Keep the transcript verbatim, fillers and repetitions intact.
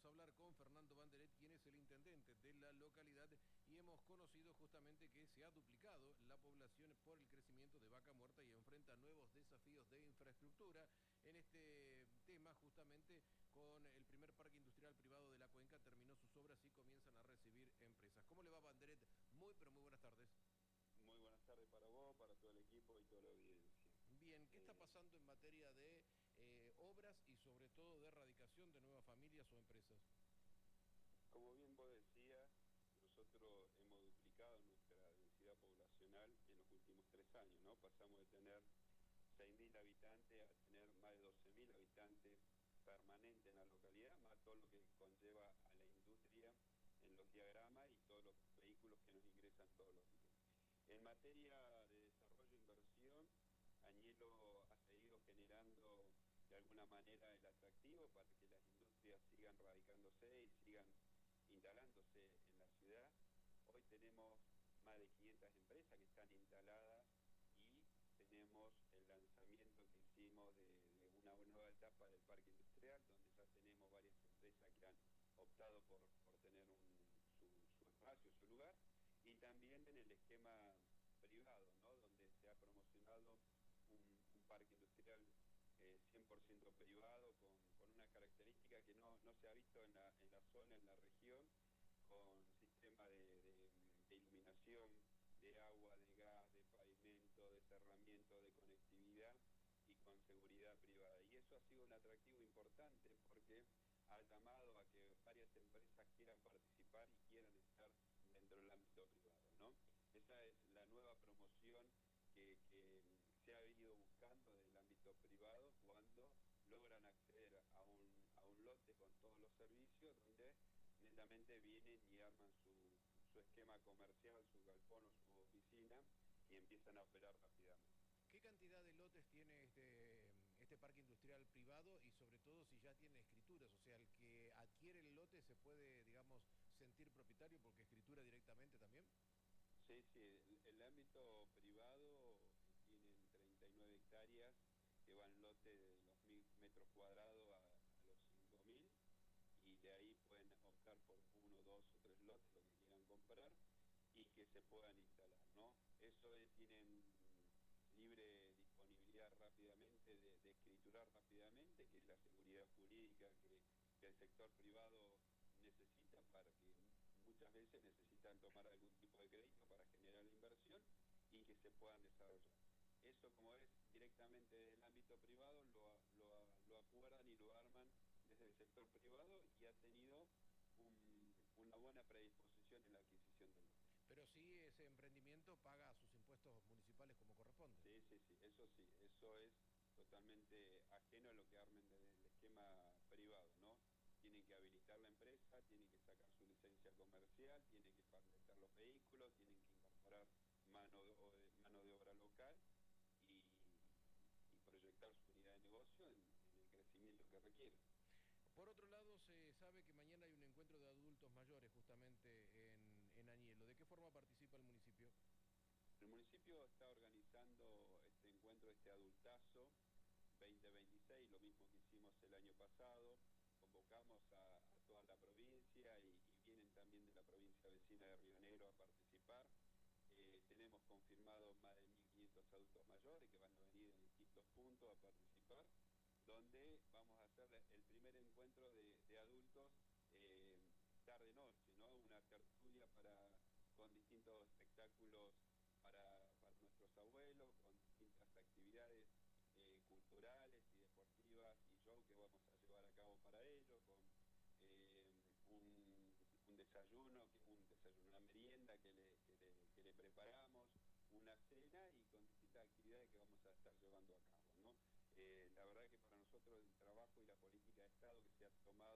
vamos a hablar con Fernando Banderet, quien es el intendente de la localidad, y hemos conocido justamente que se ha duplicado la población por el crecimiento de Vaca Muerta y enfrenta nuevos desafíos de infraestructura. En este tema, justamente con el primer parque industrial privado de la cuenca, terminó sus obras y comienzan a recibir empresas. ¿Cómo le va, Banderet? Muy, pero muy buenas tardes. Muy buenas tardes para vos, para todo el equipo y toda la audiencia. Bien, ¿qué está Eh, pasando en materia de eh, obras y sobre todo de erradicación de nuevas familias o empresas? como bien vos decías, nosotros hemos duplicado nuestra densidad poblacional en los últimos tres años, ¿no? Pasamos de tener seis mil habitantes a tener más de doce mil habitantes permanentes en la localidad, más todo lo que conlleva a la industria en los diagramas y todos los vehículos que nos ingresan todos los días. En materia de desarrollo e inversión, Añelo ha seguido generando de alguna manera el atractivo para que las industrias sigan radicándose y sigan instalándose en la ciudad. Hoy tenemos más de quinientas empresas que están instaladas y tenemos el lanzamiento que hicimos de, de una nueva etapa del parque industrial, donde ya tenemos varias empresas que han optado por, por tener un, su, su espacio, su lugar, y también en el esquema privado, ¿no? Donde se ha promocionado un, un parque industrial eh, cien por ciento privado, con, con una característica que no, no se ha visto en la, en la zona, en la región, con sistema de, de, de iluminación, de agua, de gas, de pavimento, de cerramiento, de conectividad y con seguridad privada. Y eso ha sido un atractivo importante porque ha llamado a que varias empresas quieran participar y quieran estar dentro del ámbito privado, ¿no? Esa es la nueva promoción que, que se ha venido buscando del ámbito privado cuando logran acceder a un, a un lote con todos los servicios donde netamente vienen y arman su, su esquema comercial, su galpón o su oficina y empiezan a operar rápidamente. ¿Qué cantidad de lotes tiene este, este parque industrial privado y sobre todo si ya tiene escrituras? O sea, el que adquiere el lote se puede, digamos, sentir propietario porque escritura directamente también. Sí, sí, el, el ámbito privado tiene treinta y nueve hectáreas que van lote de los mil metros cuadrados a, a los cinco mil, y de ahí pueden optar por uno, dos o tres lotes, lo que quieran comprar, y que se puedan instalar, ¿no? Eso es, tienen libre disponibilidad rápidamente, de, de escriturar rápidamente, que es la seguridad jurídica que, que el sector privado necesita, para que muchas veces necesitan tomar algún tipo de crédito para generar la inversión y que se puedan desarrollar. Eso, como es directamente del ámbito privado, lo, lo, lo acuerdan y lo arman desde el sector privado y ha tenido un, una buena predisposición en la adquisición del lote. Pero sí, ese emprendimiento paga sus impuestos municipales como corresponde. Sí, sí, sí, eso sí, eso es totalmente ajeno a lo que armen desde el esquema privado, ¿no? Tienen que habilitar la empresa, tienen que sacar su licencia comercial, tienen que patentar los vehículos, tienen que incorporar mano de, mano de obra local y, y proyectar su unidad de negocio en, en el crecimiento que requiere. Por otro lado, se sabe que mañana hay un encuentro de adultos mayores justamente en, en Añelo. ¿De qué forma participa el municipio? El municipio está organizando este encuentro, este adultazo veinte veintiséis, lo mismo que hicimos el año pasado. Convocamos a, a toda la provincia y, y vienen también de la provincia vecina de Río Negro a participar. Eh, tenemos confirmado más de mil quinientos adultos mayores que van a venir en distintos puntos a participar, donde vamos a hacer el primer encuentro de, de adultos eh, tarde-noche, ¿no? Una tertulia para, con distintos espectáculos para, para nuestros abuelos, con distintas actividades eh, culturales y deportivas y show que vamos a llevar a cabo para ellos, con eh, un, un desayuno, un desayuno, una merienda que le, que, le, que le preparamos, una cena y con distintas actividades que vamos a estar llevando a cabo, ¿no? Eh, la verdad que para nosotros el trabajo y la política de Estado que se ha tomado